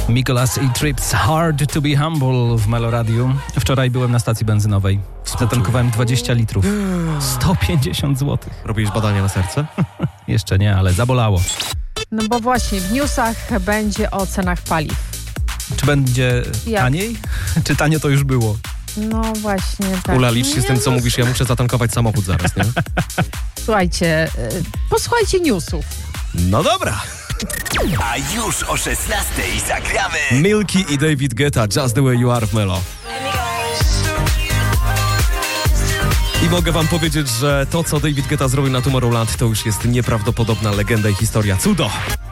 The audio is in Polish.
Mikolas i Trips, Hard to be Humble w Meloradiu. Wczoraj byłem na stacji benzynowej. Zatankowałem 20 litrów. 150 zł. Robisz badania na serce? Jeszcze nie, ale zabolało. No bo właśnie w newsach będzie o cenach paliw. Czy będzie taniej? Czy tanie to już było? No właśnie, tak. Ula, licz się z tym, co mówisz. Ja muszę zatankować samochód zaraz, nie? Słuchajcie, posłuchajcie newsów. No dobra. A już o 16:00 zagramy Milky i David Guetta, Just the Way You Are w Melo. I mogę wam powiedzieć, że to, co David Guetta zrobił na Tomorrowland, to już jest nieprawdopodobna legenda i historia. Cudo!